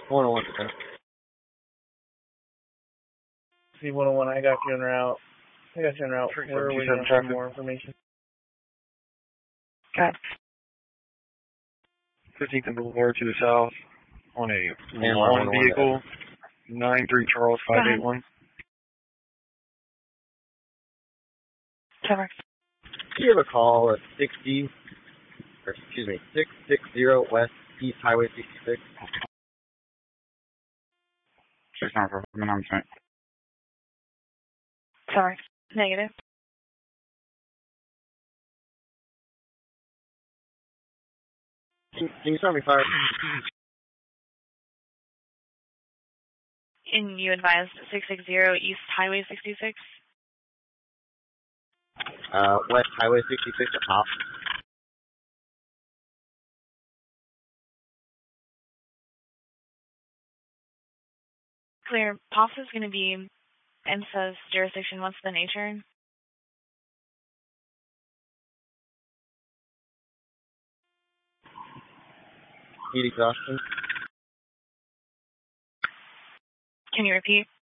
101. C101, I got you en route. Where are we going for more information? Okay. 15th and Boulevard to the south on a lawn vehicle, 93 Charles 581. Cover. Do you have a call at 660 West East Highway 66? 694, announcement. Sorry. Negative. Can you start me fire? And you advised 660 East Highway 66? West Highway 66 at Pop. Clear. POPs is going to be INSA's jurisdiction. What's the nature? Heat exhaustion. Can you repeat?